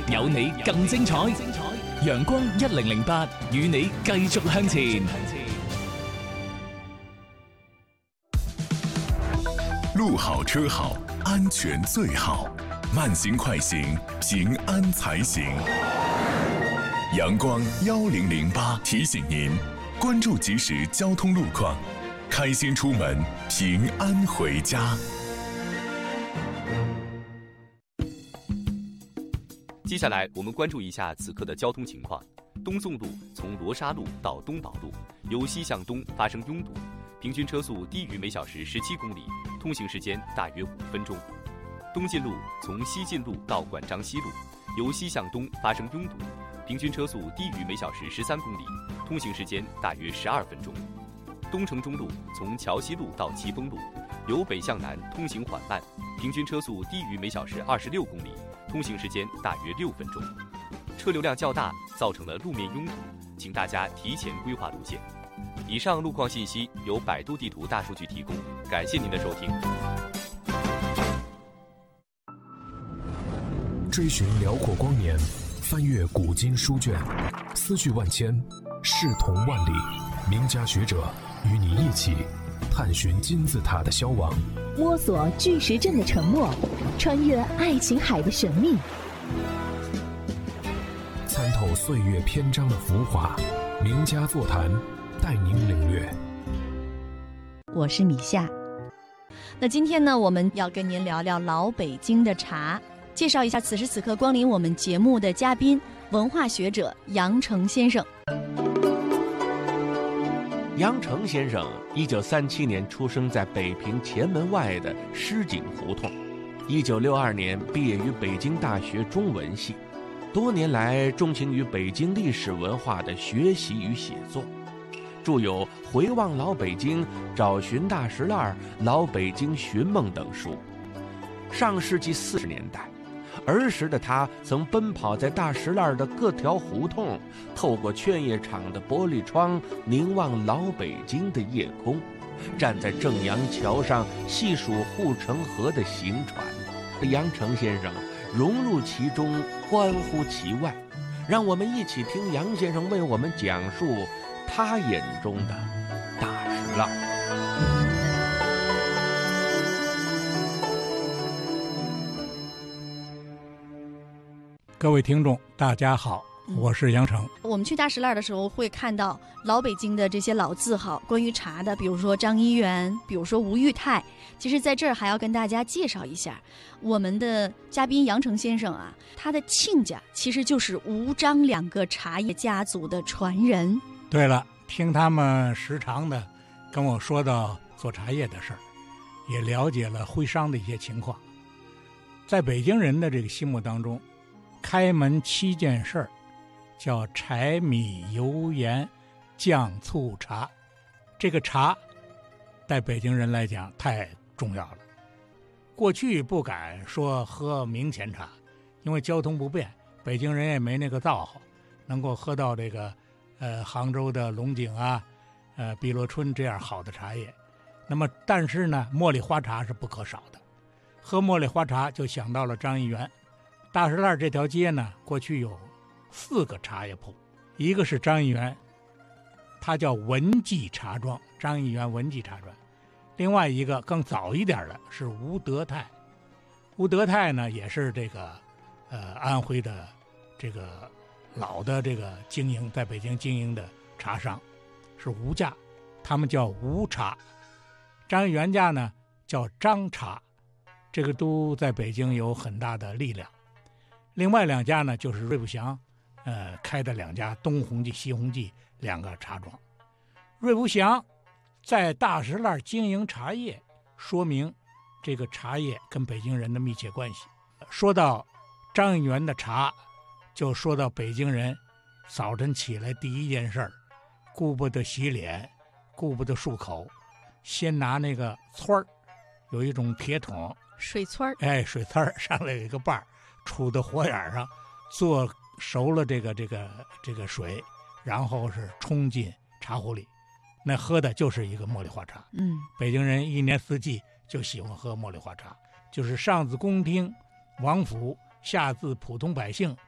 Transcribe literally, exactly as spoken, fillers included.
有你更精彩。陽光一零零八與你繼續向前。 路好车好，安全最好。慢行快行，平安才行。阳光一零零八提醒您，关注即时交通路况，开心出门，平安回家。 接下来我们关注一下此刻的交通情况。东宋路从罗沙路到东宝路，由西向东发生拥堵，平均车速低于每小时十七公里，通行时间大约五分钟。东进路从西进路到管章西路，由西向东发生拥堵，平均车速低于每小时十三公里，通行时间大约十二分钟。东城中路从桥西路到奇峰路，由北向南通行缓慢，平均车速低于每小时二十六公里，通行时间大约六分钟。车流量较大，造成了路面拥堵，请大家提前规划路线。以上路况信息由百度地图大数据提供，感谢您的收听。 追寻辽阔光年，翻阅古今书卷，思绪万千，视同万里。名家学者与你一起探寻金字塔的消亡， 摸索巨石阵的沉默，穿越爱琴海的神秘， 参透岁月篇章的浮华。名家座谈，带您领略。 我是米夏。那今天呢，我们要跟您聊聊老北京的茶，介绍一下此时此刻光临我们节目的嘉宾，文化学者杨成先生。 杨成先生一九三七年出生在北平前门外的狮井胡同，一九六二年毕业于北京大学中文系，多年来钟情于北京历史文化的学习与写作，著有《回望老北京》《找寻大石烂》《老北京寻梦》等书。上世纪四十年代，儿时的他曾奔跑在大石烂的各条胡同，透过劝业场的玻璃窗凝望老北京的夜空，站在正阳桥上细数护城河的行船。杨成先生融入其中，关乎其外。让我们一起听杨先生为我们讲述他眼中的大石烂。 各位听众大家好，我是杨成。 我们去大石烂的时候会看到老北京的这些老字号，关于茶的，比如说张一元，比如说吴裕泰。其实在这儿还要跟大家介绍一下我们的嘉宾杨成先生啊，他的亲家其实就是吴张两个茶叶家族的传人。 对了，听他们时常的跟我说到做茶叶的事儿，也了解了徽商的一些情况。在北京人的这个心目当中，开门七件事儿叫柴米油盐酱醋茶。这个茶在北京人来讲太重要了。过去不敢说喝明前茶，因为交通不便，北京人也没那个造化能够喝到这个呃杭州的龙井啊呃碧螺春这样好的茶叶。那么但是呢，茉莉花茶是不可少的。喝茉莉花茶就想到了张一元。大石烂这条街呢，过去有四个茶叶铺，一个是张一元，他叫文记茶庄，张一元文记茶庄。另外一个更早一点的是吴德泰，吴德泰呢也是这个呃安徽的这个老的这个经营在北京经营的茶商，是吴家，他们叫吴茶。张一元家呢叫张茶，这个都在北京有很大的力量。另外两家呢，就是瑞不祥，呃，开的两家东弘记、西弘记两个茶庄。瑞不祥在大石烂经营茶叶，说明这个茶叶跟北京人的密切关系。说到张一元的茶，就说到北京人早晨起来第一件事儿，顾不得洗脸，顾不得漱口，先拿那个村儿，有一种铁桶， 水村儿， 哎，水村儿上来有一个把儿。杵到火眼上，做熟了这个这个这个水，然后是冲进茶壶里，那喝的就是一个茉莉花茶。 嗯， 北京人一年四季就喜欢喝茉莉花茶，就是上自宫廷王府，下自普通百姓